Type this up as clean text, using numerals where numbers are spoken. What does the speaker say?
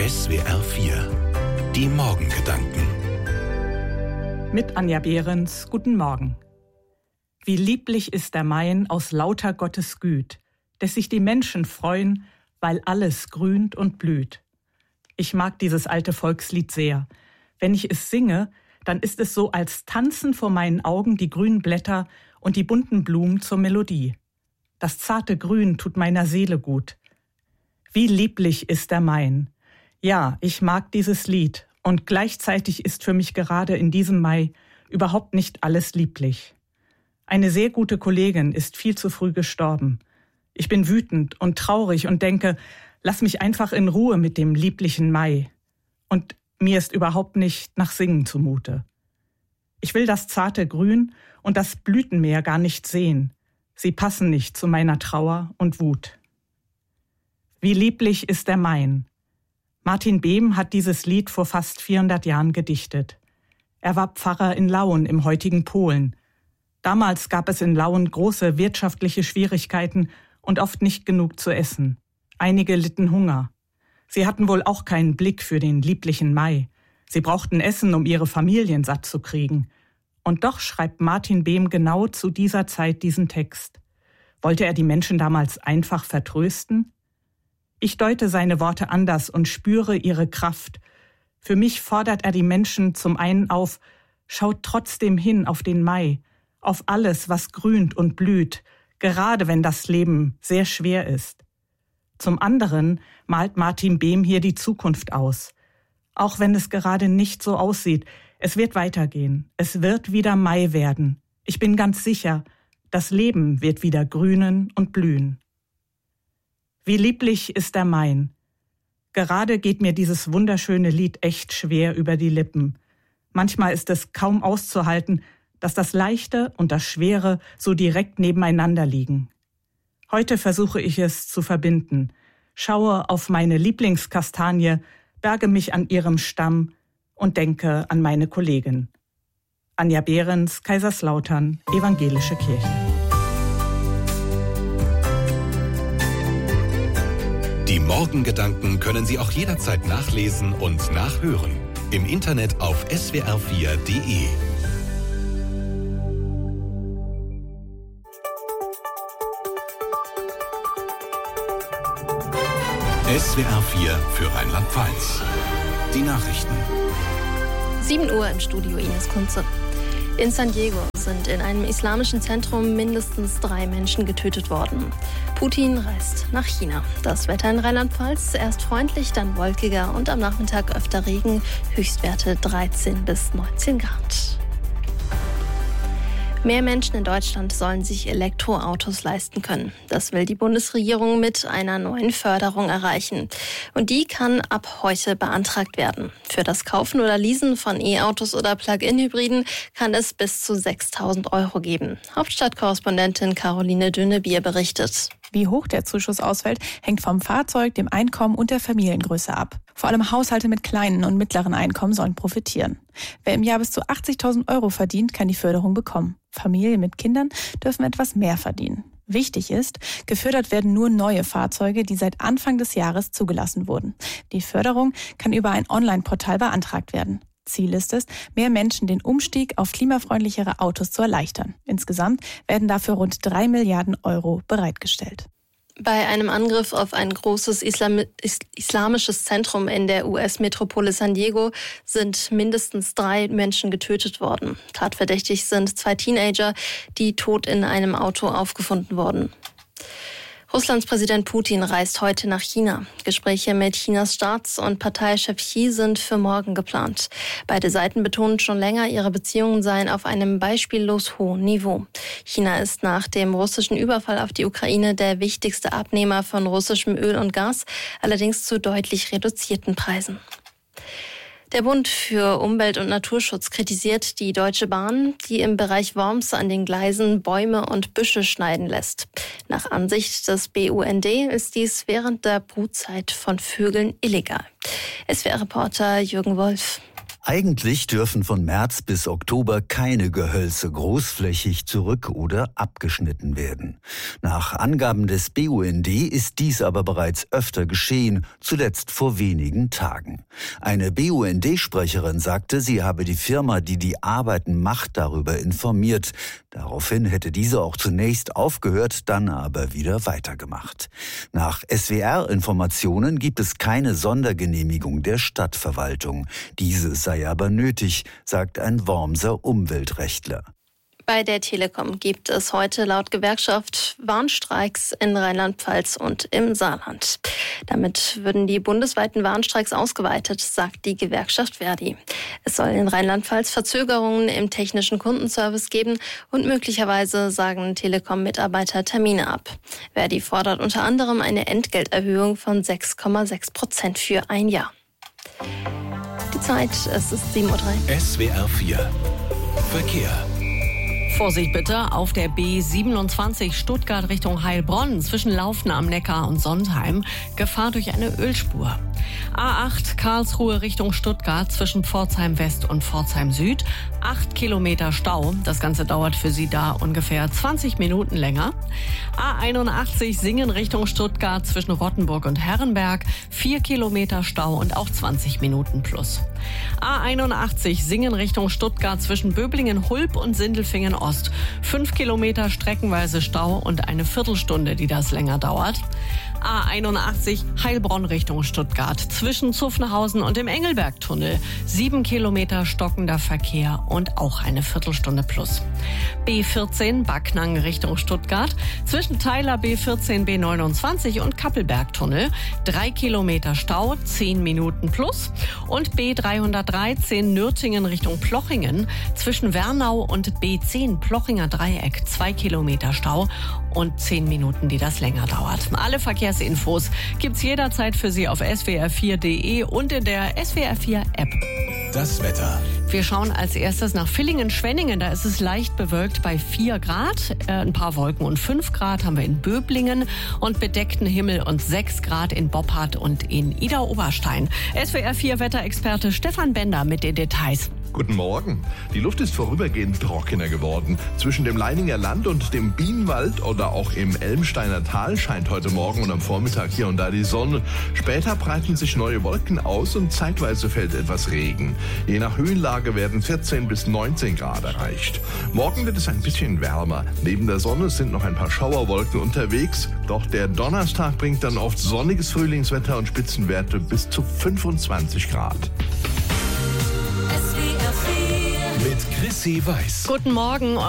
SWR 4. Die Morgengedanken. Mit Anja Behrens, guten Morgen. Wie lieblich ist der Main aus lauter Gottes Güt, dass sich die Menschen freuen, weil alles grünt und blüht. Ich mag dieses alte Volkslied sehr. Wenn ich es singe, dann ist es so, als tanzen vor meinen Augen die grünen Blätter und die bunten Blumen zur Melodie. Das zarte Grün tut meiner Seele gut. Wie lieblich ist der Main. Ja, ich mag dieses Lied und gleichzeitig ist für mich gerade in diesem Mai überhaupt nicht alles lieblich. Eine sehr gute Kollegin ist viel zu früh gestorben. Ich bin wütend und traurig und denke, lass mich einfach in Ruhe mit dem lieblichen Mai. Und mir ist überhaupt nicht nach Singen zumute. Ich will das zarte Grün und das Blütenmeer gar nicht sehen. Sie passen nicht zu meiner Trauer und Wut. Wie lieblich ist der Main. Martin Behm hat dieses Lied vor fast 400 Jahren gedichtet. Er war Pfarrer in Lauen im heutigen Polen. Damals gab es in Lauen große wirtschaftliche Schwierigkeiten und oft nicht genug zu essen. Einige litten Hunger. Sie hatten wohl auch keinen Blick für den lieblichen Mai. Sie brauchten Essen, um ihre Familien satt zu kriegen. Und doch schreibt Martin Behm genau zu dieser Zeit diesen Text. Wollte er die Menschen damals einfach vertrösten? Ich deute seine Worte anders und spüre ihre Kraft. Für mich fordert er die Menschen zum einen auf, schaut trotzdem hin auf den Mai, auf alles, was grünt und blüht, gerade wenn das Leben sehr schwer ist. Zum anderen malt Martin Behm hier die Zukunft aus. Auch wenn es gerade nicht so aussieht, es wird weitergehen, es wird wieder Mai werden. Ich bin ganz sicher, das Leben wird wieder grünen und blühen. Wie lieblich ist der Main. Gerade geht mir dieses wunderschöne Lied echt schwer über die Lippen. Manchmal ist es kaum auszuhalten, dass das Leichte und das Schwere so direkt nebeneinander liegen. Heute versuche ich es zu verbinden, schaue auf meine Lieblingskastanie, berge mich an ihrem Stamm und denke an meine Kollegin. Anja Behrens, Kaiserslautern, Evangelische Kirche. Die Morgengedanken können Sie auch jederzeit nachlesen und nachhören. Im Internet auf swr4.de. SWR 4 für Rheinland-Pfalz. Die Nachrichten. 7 Uhr im Studio, Ines Kunze. In San Diego sind in einem islamischen Zentrum mindestens 3 Menschen getötet worden. Putin reist nach China. Das Wetter in Rheinland-Pfalz erst freundlich, dann wolkiger und am Nachmittag öfter Regen. Höchstwerte 13 bis 19 Grad. Mehr Menschen in Deutschland sollen sich Elektroautos leisten können. Das will die Bundesregierung mit einer neuen Förderung erreichen. Und die kann ab heute beantragt werden. Für das Kaufen oder Leasen von E-Autos oder Plug-in-Hybriden kann es bis zu 6.000 € geben. Hauptstadtkorrespondentin Caroline Dünnebier berichtet. Wie hoch der Zuschuss ausfällt, hängt vom Fahrzeug, dem Einkommen und der Familiengröße ab. Vor allem Haushalte mit kleinen und mittleren Einkommen sollen profitieren. Wer im Jahr bis zu 80.000 € verdient, kann die Förderung bekommen. Familien mit Kindern dürfen etwas mehr verdienen. Wichtig ist, gefördert werden nur neue Fahrzeuge, die seit Anfang des Jahres zugelassen wurden. Die Förderung kann über ein Online-Portal beantragt werden. Ziel ist es, mehr Menschen den Umstieg auf klimafreundlichere Autos zu erleichtern. Insgesamt werden dafür rund 3 Milliarden € bereitgestellt. Bei einem Angriff auf ein großes islamisches Zentrum in der US-Metropole San Diego sind mindestens 3 Menschen getötet worden. Tatverdächtig sind 2 Teenager, die tot in einem Auto aufgefunden wurden. Russlands Präsident Putin reist heute nach China. Gespräche mit Chinas Staats- und Parteichef Xi sind für morgen geplant. Beide Seiten betonen schon länger, ihre Beziehungen seien auf einem beispiellos hohen Niveau. China ist nach dem russischen Überfall auf die Ukraine der wichtigste Abnehmer von russischem Öl und Gas, allerdings zu deutlich reduzierten Preisen. Der Bund für Umwelt- und Naturschutz kritisiert die Deutsche Bahn, die im Bereich Worms an den Gleisen Bäume und Büsche schneiden lässt. Nach Ansicht des BUND ist dies während der Brutzeit von Vögeln illegal. SWR-Reporter Jürgen Wolf. Eigentlich dürfen von März bis Oktober keine Gehölze großflächig zurück- oder abgeschnitten werden. Nach Angaben des BUND ist dies aber bereits öfter geschehen, zuletzt vor wenigen Tagen. Eine BUND-Sprecherin sagte, sie habe die Firma, die die Arbeiten macht, darüber informiert. Daraufhin hätte diese auch zunächst aufgehört, dann aber wieder weitergemacht. Nach SWR-Informationen gibt es keine Sondergenehmigung der Stadtverwaltung. Diese sei aber nötig, sagt ein Wormser Umweltrechtler. Bei der Telekom gibt es heute laut Gewerkschaft Warnstreiks in Rheinland-Pfalz und im Saarland. Damit würden die bundesweiten Warnstreiks ausgeweitet, sagt die Gewerkschaft Verdi. Es soll in Rheinland-Pfalz Verzögerungen im technischen Kundenservice geben und möglicherweise sagen Telekom-Mitarbeiter Termine ab. Verdi fordert unter anderem eine Entgelterhöhung von 6,6% für ein Jahr. Die Zeit, es ist 7:03 Uhr. SWR 4 Verkehr. Vorsicht bitte auf der B27 Stuttgart Richtung Heilbronn zwischen Laufen am Neckar und Sontheim. Gefahr durch eine Ölspur. A8 Karlsruhe Richtung Stuttgart zwischen Pforzheim West und Pforzheim Süd. 8 Kilometer Stau. Das Ganze dauert für Sie da ungefähr 20 Minuten länger. A81 Singen Richtung Stuttgart zwischen Rottenburg und Herrenberg. 4 Kilometer Stau und auch 20 Minuten plus. A81 Singen Richtung Stuttgart zwischen Böblingen-Hulb und Sindelfingen Ost. 5 Kilometer streckenweise Stau und eine Viertelstunde, die das länger dauert. A81 Heilbronn Richtung Stuttgart zwischen Zuffenhausen und dem Engelbergtunnel. 7 Kilometer stockender Verkehr und auch eine Viertelstunde plus. B14 Backnang Richtung Stuttgart zwischen Theiler B14 B29 und Kappelbergtunnel. 3 Kilometer Stau, 10 Minuten plus. Und B313 Nürtingen Richtung Plochingen zwischen Wernau und B10 Plochinger Dreieck. 2 Kilometer Stau und 10 Minuten, die das länger dauert. Alle Verkehrsinfos gibt's jederzeit für Sie auf swr4.de und in der SWR4-App. Das Wetter. Wir schauen als erstes nach Villingen-Schwenningen. Da ist es leicht bewölkt bei 4 Grad. Ein paar Wolken und 5 Grad haben wir in Böblingen und bedeckten Himmel und 6 Grad in Boppard und in Idar-Oberstein. SWR4-Wetterexperte Stefan Bender mit den Details. Guten Morgen. Die Luft ist vorübergehend trockener geworden. Zwischen dem Leininger Land und dem Bienenwald oder auch im Elmsteiner Tal scheint heute Morgen und am Vormittag hier und da die Sonne. Später breiten sich neue Wolken aus und zeitweise fällt etwas Regen. Je nach Höhenlage werden 14 bis 19 Grad erreicht. Morgen wird es ein bisschen wärmer. Neben der Sonne sind noch ein paar Schauerwolken unterwegs. Doch der Donnerstag bringt dann oft sonniges Frühlingswetter und Spitzenwerte bis zu 25 Grad. Mit Chrissy Weiß. Guten Morgen.